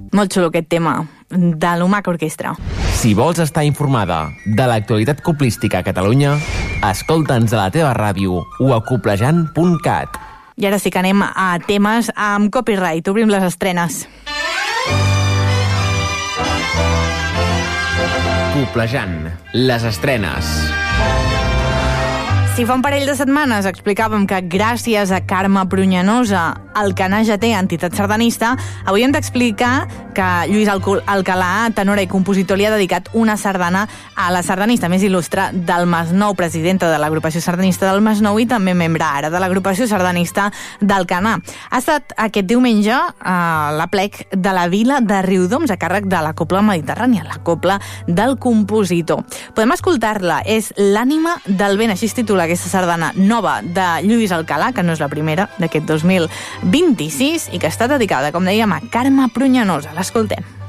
Molt xulo aquest tema de l'Humac Orquestra. Si vols estar informada de l'actualitat coplística a Catalunya, escolta'ns a la teva ràdio o a coplejant.cat. I ara sí que anem a temes amb copyright. Obrim les estrenes. Coplejant, les estrenes. Si fa un parell de setmanes explicàvem que gràcies a Carme Pruñanosa Alcanar ja té entitat sardanista, avui hem d'explicar que Lluís Alcalà, tenora i compositor, li ha dedicat una sardana a la sardanista més il·lustre del Masnou, presidenta de l'agrupació sardanista del Masnou i també membre ara de l'agrupació sardanista d'Alcanar. Ha estat aquest diumenge a l'aplec de la vila de Riudoms a càrrec de la Copla Mediterrània, la Copla del compositor. Podem escoltar-la, és L'ànima del vent, així es titula aquesta sardana nova de Lluís Alcalà, que no és la primera d'aquest 2026 i que està dedicada, com dèiem, a Carme Pruñanosa. L'escoltem.